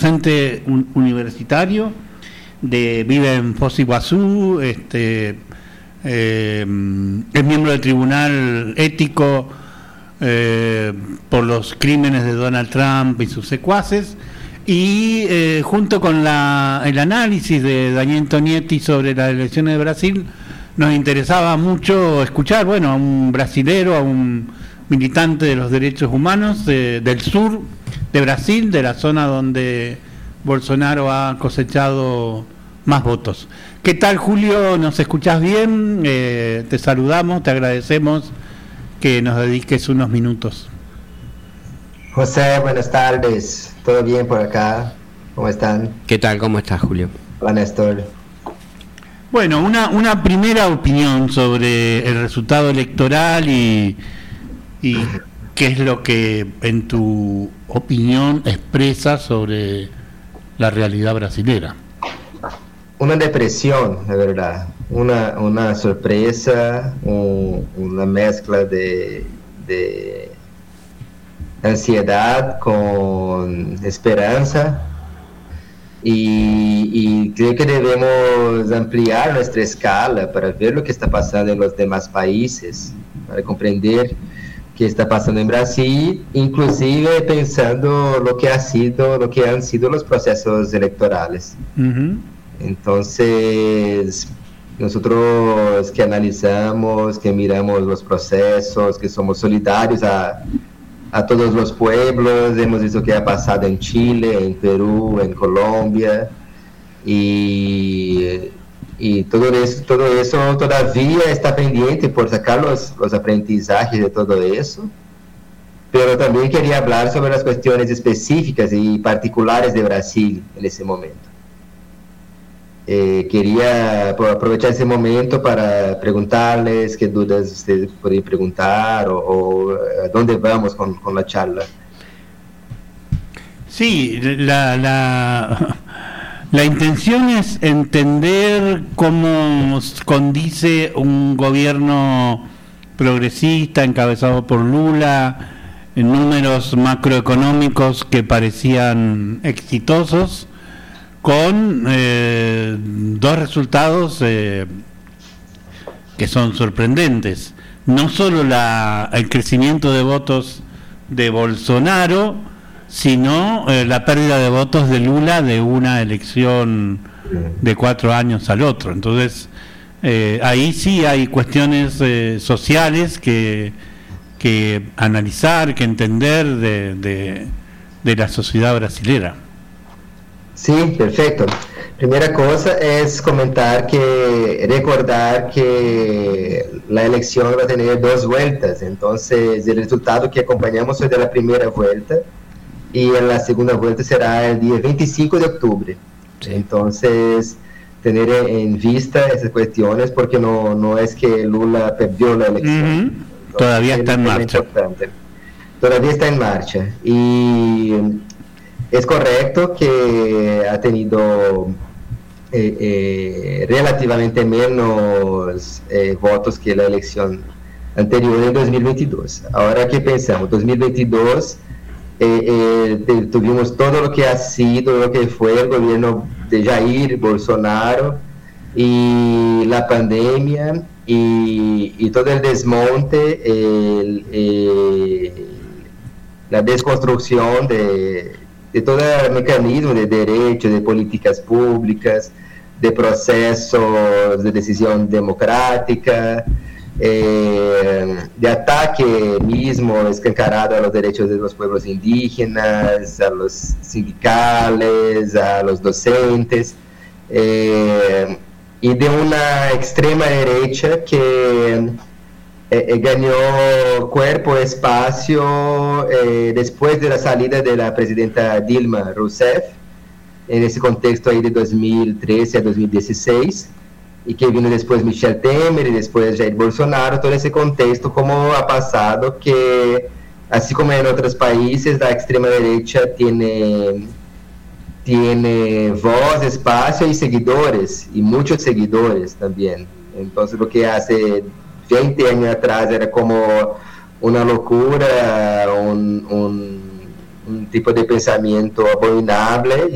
docente universitario, vive en Foz do Iguazú, es miembro del Tribunal Ético por los crímenes de Donald Trump y sus secuaces, y junto con el análisis de Daniel Tonietti sobre las elecciones de Brasil, nos interesaba mucho escuchar, a un brasilero, a un militante de los derechos humanos del sur de Brasil, de la zona donde Bolsonaro ha cosechado más votos. ¿Qué tal, Julio? ¿Nos escuchás bien? Te saludamos, te agradecemos que nos dediques unos minutos. José, buenas tardes. ¿Todo bien por acá? ¿Cómo están? ¿Qué tal? ¿Cómo estás, Julio? Hola, Néstor. Bueno, una primera opinión sobre el resultado electoral y qué es lo que, en tu opinión, expresa sobre la realidad brasilera. Una depresión, la verdad. Una sorpresa, una mezcla de ansiedad con esperanza. Y creo que debemos ampliar nuestra escala para ver lo que está pasando en los demás países, para comprender qué está pasando en Brasil, inclusive pensando lo que han sido los procesos electorales. Uh-huh. Entonces, nosotros que analizamos, que miramos los procesos, que somos solidarios a todos los pueblos, hemos visto que ha pasado en Chile, en Perú, en Colombia, y todo eso todavía está pendiente por sacar los aprendizajes de todo eso, pero también quería hablar sobre las cuestiones específicas y particulares de Brasil en ese momento. Quería aprovechar ese momento para preguntarles qué dudas ustedes pueden preguntar o a dónde vamos con la charla. Sí, la intención es entender cómo condice un gobierno progresista encabezado por Lula en números macroeconómicos que parecían exitosos, con dos resultados que son sorprendentes. No solo el crecimiento de votos de Bolsonaro, sino la pérdida de votos de Lula de una elección de 4 años al otro. Entonces, ahí sí hay cuestiones sociales que analizar, que entender de la sociedad brasilera. Sí, perfecto. Primera cosa es recordar que la elección va a tener 2 vueltas, entonces el resultado que acompañamos fue de la primera vuelta y en la segunda vuelta será el día 25 de octubre. Sí. Entonces, tener en vista esas cuestiones porque no es que Lula perdió la elección. Uh-huh. Todavía está en marcha. Todavía está en marcha y es correcto que ha tenido relativamente menos votos que la elección anterior en 2022. Ahora, ¿qué pensamos? 2022 tuvimos todo lo que ha sido, lo que fue el gobierno de Jair Bolsonaro y la pandemia y todo el desmonte, la desconstrucción de todo el mecanismo de derecho, de políticas públicas, de procesos de decisión democrática, de ataque mismo escancarado a los derechos de los pueblos indígenas, a los sindicales, a los docentes, y de una extrema derecha que ganó cuerpo, espacio después de la salida de la presidenta Dilma Rousseff, en ese contexto ahí de 2013 a 2016, y que vino después Michel Temer y después Jair Bolsonaro, todo ese contexto, como ha pasado que, así como en otros países, la extrema derecha tiene voz, espacio y seguidores, y muchos seguidores también. Entonces, lo que hace 20 años atrás era como una locura, un tipo de pensamiento abominable,